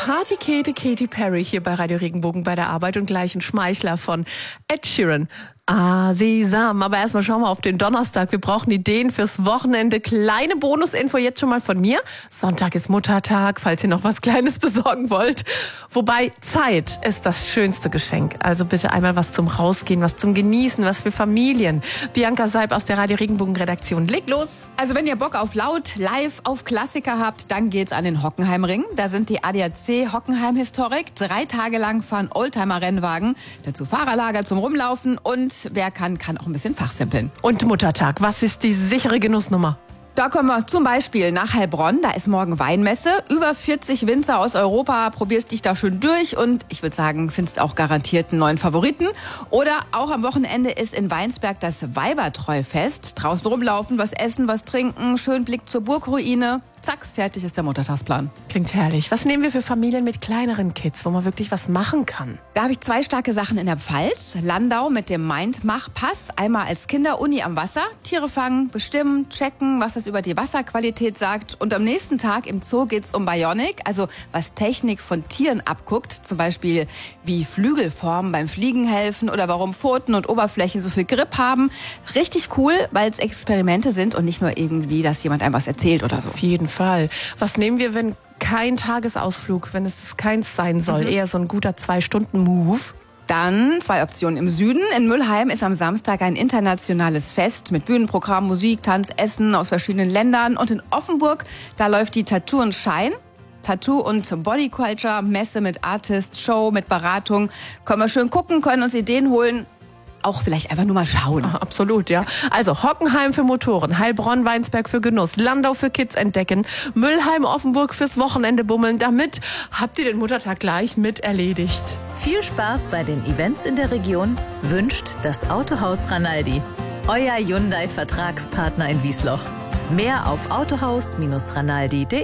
Partykete Katy Perry hier bei Radio Regenbogen bei der Arbeit und gleich ein Schmeichler von Ed Sheeran. Sesam. Aber erstmal schauen wir auf den Donnerstag. Wir brauchen Ideen fürs Wochenende. Kleine Bonusinfo jetzt schon mal von mir. Sonntag ist Muttertag, falls ihr noch was Kleines besorgen wollt. Wobei Zeit ist das schönste Geschenk. Also bitte einmal was zum Rausgehen, was zum Genießen, was für Familien. Bianca Seib aus der Radio Regenbogen Redaktion. Leg los. Also wenn ihr Bock auf laut, live, auf Klassiker habt, dann geht's an den Hockenheimring. Da sind die ADAC Hockenheim Historic. 3 Tage lang fahren Oldtimer-Rennwagen. Dazu Fahrerlager zum Rumlaufen und wer kann auch ein bisschen fachsimpeln. Und Muttertag. Was ist die sichere Genussnummer? Da kommen wir zum Beispiel nach Heilbronn. Da ist morgen Weinmesse. Über 40 Winzer aus Europa. Probierst dich da schön durch und ich würde sagen, findest auch garantiert einen neuen Favoriten. Oder auch am Wochenende ist in Weinsberg das Weibertreufest. Draußen rumlaufen, was essen, was trinken, schön Blick zur Burgruine. Zack, fertig ist der Muttertagsplan. Klingt herrlich. Was nehmen wir für Familien mit kleineren Kids, wo man wirklich was machen kann? Da habe ich 2 starke Sachen in der Pfalz. Landau mit dem Mindmach-Pass. Einmal als Kinderuni am Wasser. Tiere fangen, bestimmen, checken, was das über die Wasserqualität sagt. Und am nächsten Tag im Zoo geht's um Bionic, also was Technik von Tieren abguckt. Zum Beispiel wie Flügelformen beim Fliegen helfen oder warum Pfoten und Oberflächen so viel Grip haben. Richtig cool, weil es Experimente sind und nicht nur irgendwie, dass jemand einem was erzählt oder so. Auf jeden Fall. Was nehmen wir, wenn kein Tagesausflug, wenn es keins sein soll? Eher so ein guter 2-Stunden-Move. Dann 2 Optionen im Süden. In Müllheim ist am Samstag ein internationales Fest mit Bühnenprogramm, Musik, Tanz, Essen aus verschiedenen Ländern. Und in Offenburg, da läuft die Tattoo und Shine. Tattoo- und Bodyculture, Messe mit Artist, Show mit Beratung. Können wir schön gucken, können uns Ideen holen. Auch vielleicht einfach nur mal schauen. Absolut, ja. Also Hockenheim für Motoren, Heilbronn, Weinsberg für Genuss, Landau für Kids entdecken, Müllheim, Offenburg fürs Wochenende bummeln. Damit habt ihr den Muttertag gleich mit erledigt. Viel Spaß bei den Events in der Region wünscht das Autohaus Ranaldi. Euer Hyundai-Vertragspartner in Wiesloch. Mehr auf autohaus-ranaldi.de